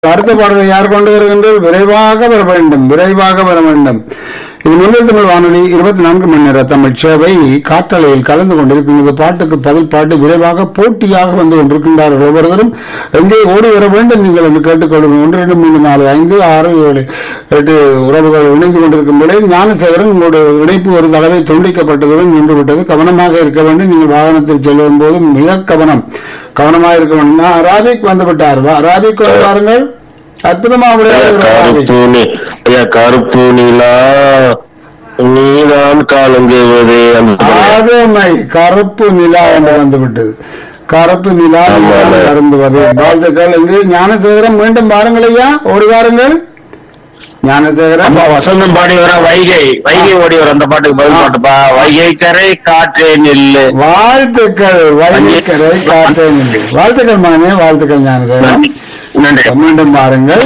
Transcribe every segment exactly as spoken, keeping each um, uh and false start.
அடுத்த பாடலை யார் கொண்டு வருகின்றது? விரைவாக வர வேண்டும், விரைவாக வர வேண்டும். இது முன்னில் தமிழ் வானொலி இருபத்தி நான்கு மணி நேர தமிழ் சேவை காற்றலையில் கலந்து கொண்டிருக்கின்றது. பாட்டுக்கு பதில் பாட்டு விரைவாக போட்டியாக வந்து கொண்டிருக்கின்றார்கள். ஒவ்வொருவரும் எங்கே ஓடி வர வேண்டும் நீங்கள் என்று கேட்டுக்கொள்ளும். ஒன்று இரண்டு மூன்று நாலு ஐந்து ஆறு ஏழு எட்டு உறவுகள் இணைந்து கொண்டிருக்கும் வேளையில் ஞானசேகரன் உங்களுடைய இணைப்பு ஒரு தடவை துண்டிக்கப்பட்டதுடன் நின்று விட்டது. கவனமாக இருக்க வேண்டும். நீங்கள் வாகனத்தில் செல்லும் போது மிக கவனம் கவனமாக இருக்க வேண்டும். ராபிக் வந்து விட்டார். ராபிக் வாருங்கள். அற்புதமாக கருப்பு நிலா நீதான் காலங்குவது கருப்பு நிலா என்று வந்துவிட்டது. கருப்பு நிலா அருந்துவது. வாழ்த்துக்கள். இங்கு ஞானசேகரம் மீண்டும் வாருங்கள் ஐயா, ஓடி வாருங்கள். ஞானசேகரம் வசந்தம் பாடி வர வைகை வைகை ஓடி வர அந்த பாட்டுக்கு பதில் பாட்டுப்பா. வைகை கரை காற்றே நெல்லு. வாழ்த்துக்கள். வைகை கரை காற்றே நெல்லு. வாழ்த்துக்கள் மகனே, வாழ்த்துக்கள் ஞானசேகரம். மீண்டும் பாருங்கள்.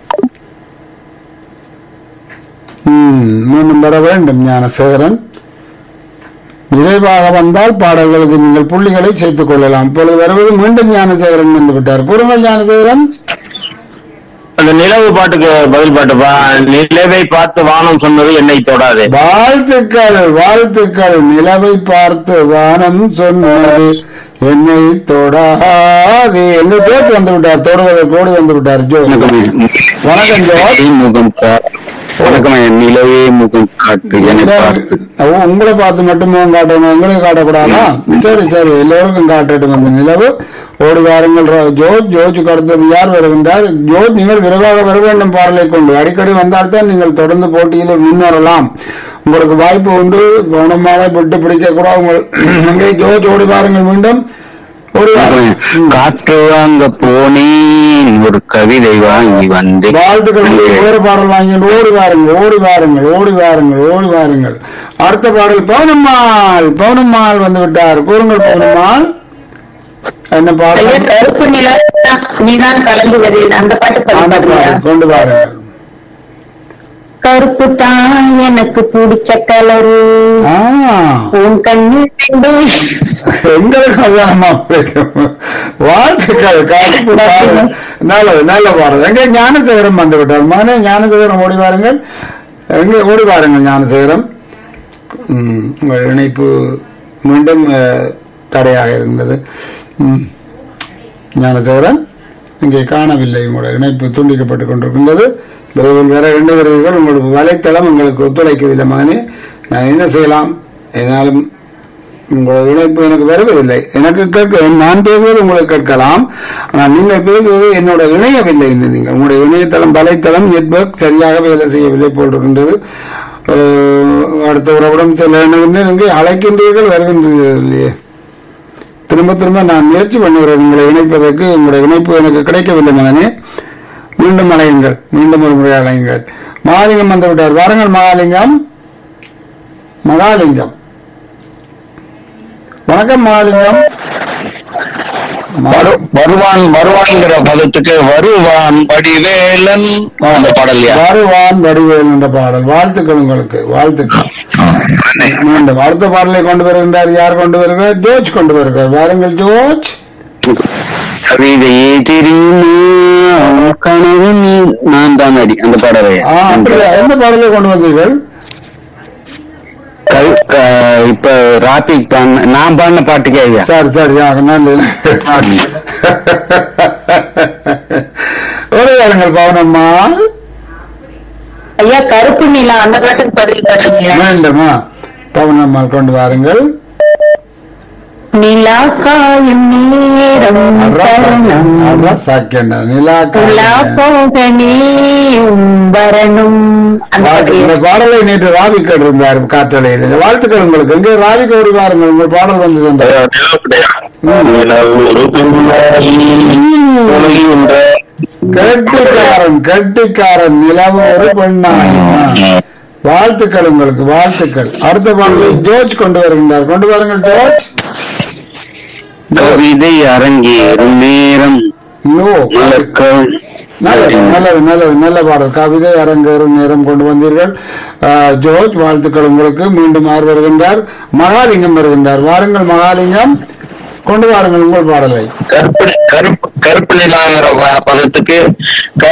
மீண்டும் வர வேண்டும் ஞானசேகரன். விரைவாக வந்தால் பாடல்களுக்கு நீங்கள் புள்ளிகளை சேர்த்துக் கொள்ளலாம். இப்பொழுது வருவது மீண்டும் ஞானசேகரன் வந்து விட்டார். பொறுங்கள் ஞானசேகரன். அந்த நிலவு பாட்டுக்கு பதில் பாட்டுப்பா. நிலவை பார்த்து வானம் சொன்னது என்னை தொடாது. வாழ்த்துக்கள், வாழ்த்துக்கள். நிலவை பார்த்து வானம் சொன்னது என்னை தொடாது என்று கேட்டு வந்து விட்டார். தொடுவதை கோடி வந்து விட்டார். ஜோ வணக்கம். ஜோ முகம் வணக்கம். நிலவே முகம் காட்டு என்னை பார்த்து. உங்களை பார்த்து மட்டுமே காட்டணும், உங்களை காட்டக்கூடாதா? சரி சரி, எல்லோருக்கும் காட்டட்டும் அந்த நிலவு. ஓடி வாருங்கள் ஜோஜ். ஜோஜுக்கு அடுத்தது யார் வருகின்றார்? ஜோஜ், நீங்கள் விரைவாக வர வேண்டும் பாடலை கொண்டு. அடிக்கடி வந்தால்தான் நீங்கள் தொடர்ந்து போட்டியில் முன்னேறலாம். உங்களுக்கு வாய்ப்பு உண்டு. கவனமாக விட்டு பிடிக்க கூடாது. உங்கள் ஜோஜ் ஓடி வாருங்கள். மீண்டும் ஓடி வாருங்கள். காற்று வாங்க போனேன் ஒரு கவிதை வாங்கி வந்து. வாழ்த்துக்கள். வேறு பாடல் வாங்கி ஓடி வாருங்கள், ஓடி வாருங்கள், ஓடி வாருங்கள், ஓடி வாருங்கள். அடுத்த பாடல் பவுனம்மாள். பவுனம்மாள் வந்து விட்டார். கூறுங்கள் பவுனம்மாள், என்ன பாடல்? கருப்பு நிலா நீதான் கலந்துவது அந்த பாட்டு கொண்டு வாருங்கள். கருப்பு தான் எனக்கு பிடிச்ச கலரு உன் கண்ணு எங்களுக்கு வாழ்த்துக்கள். கருப்பு நல்லது, நல்ல பாடல். எங்க ஞானசேகரம் வந்து விட்டார். மகனே ஞானசேகரம் ஓடி வாருங்கள். எங்கே ஓடி வாருங்கள் ஞானசேகரம். உங்கள் இணைப்பு மீண்டும் தடையாக இருந்தது. ஞானசேகரன் இங்கே காணவில்லை. உங்களுடைய இணைப்பு துண்டிக்கப்பட்டுக் கொண்டிருக்கின்றது. விரைவில் வேற ரெண்டு விரைவுகள். உங்களுக்கு வலைத்தளம் உங்களுக்கு ஒத்துழைக்கவில்லை மகனே. நான் என்ன செய்யலாம்? என்னாலும் உங்களுடைய இணைப்பு எனக்கு வருவதில்லை. எனக்கு கேட்க நான் பேசுவது உங்களுக்கு கேட்கலாம், ஆனால் நீங்கள் பேசுவது என்னோட இணையவில்லை. நீங்கள் உங்களுடைய இணையதளம் வலைத்தளம் நெட்வொர்க் சரியாக வேலை செய்யவில்லை போல் இருக்கின்றது. அடுத்த உறவுடன் செல்ல இங்கே அழைக்கின்றீர்கள், வருகின்றீர்கள் இல்லையே. திரும்ப திரும்ப நான் முயற்சி பண்ணுகிறேன் உங்களை இணைப்பதற்கு. உங்களுடைய இணைப்பு எனக்கு கிடைக்கவில்லை மகனே. மீண்டும் அலையுங்கள், மீண்டும் ஒரு முறை அலையுங்கள். மகாலிங்கம் வந்து விட்டார். வாருங்கள் மகாலிங்கம். மகாலிங்கம் வணக்கம். மகாலிங்கம் வருவான் வருவான்ங்கிற பதத்துக்கு வருவான் வடிவேலன் அந்த பாடல். வருவான் வடிவேலன் என்ற பாடல். வாழ்த்துக்கள் உங்களுக்கு, வாழ்த்துக்கள். மீண்டும் அடுத்த பாடலை கொண்டு வருகின்றார். யார் கொண்டு வருகிறார்? ஜோர்ஜ் கொண்டு வருகிறார். வாருங்கள் ஜோர்ஜ். கவிதையே தெரியுமா கனவு நான் தான் அடி அந்த பாடலை. எந்த பாடலை கொண்டு வந்தீர்கள்? இப்ப ராபிக் தான் நான் பாடின பாட்டுக்கே ஐயா. சரி சரி, ஒரு வாருங்கள் பவனம்மா. ஐயா கருப்பு நிலா அந்த பாட்டுக்கு பதில் பாட்டுங்க. வேண்டுமா? பவனம்மா கொண்டு வாருங்கள். நிலா காயும் நேரம் நிலா போக நீயும் வரணும். இந்த பாடலை நேற்று ராவி கேட்டிருந்தார் காற்றலையில். வாழ்த்துக்கள் உங்களுக்கு. எங்கே ராவி கோடி வாருங்கள். உங்கள் பாடல் வந்து கெட்டிக்காரன் கெட்டிக்காரன் நிலவு ஒரு பெண்ணாய். வாழ்த்துக்கள் உங்களுக்கு, வாழ்த்துக்கள். அடுத்த பாடலை ஜோர்ஜ் கொண்டு வருகின்றார். கொண்டு வாருங்கள் ஜோர்ஜ். கவிதை அரங்கேறும் நேரம். நல்லது நல்லது நல்லது, நல்ல பாடல். கவிதை அரங்கேறும் நேரம் கொண்டு வந்தீர்கள் ஜோர்ஜ். வாழ்த்துக்கள் உங்களுக்கு. மீண்டும் யார் வருகின்றார்? மகாலிங்கம் வருகின்றார். வாருங்கள் மகாலிங்கம், கொண்டு வாருங்கள் உங்கள் பாடலை. கருப்பு கருப்பு நிலாங்கிற பதத்துக்கு